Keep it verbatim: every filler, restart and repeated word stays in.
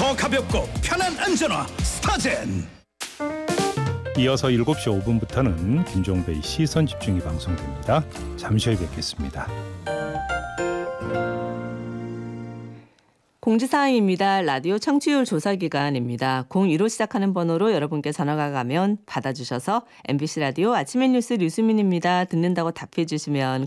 더 가볍고 편한 안전화 스타젠. 이어서 일곱 시 오 분부터는 김종배의 시선집중이 방송됩니다. 잠시 후에 뵙겠습니다. 공지사항입니다. 라디오 청취율 조사 기간입니다. 공이로 시작하는 번호로 여러분께 전화가 가면 받아주셔서 엠비씨 라디오 아침의 뉴스 류수민입니다. 듣는다고 답해 주시면